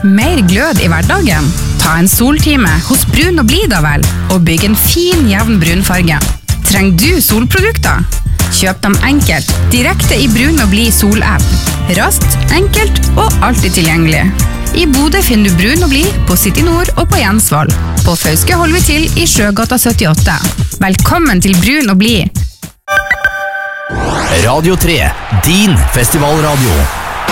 mer glød i hverdagen? Ta en soltime hos Brun og Blid da vel, og bygg en fin, jevn brunfarge. Trenger du solprodukter? Kjøp dem enkelt, direkte i Brun og Blid sol-app. Raskt, enkelt og alltid tilgjengelig. I Bodø finner du Brun og Blid på City Nord og på Jensvoll. På Fauske holder vi til i Sjøgata 78. Velkommen til Brun og Blid! Radio 3, din festivalradio.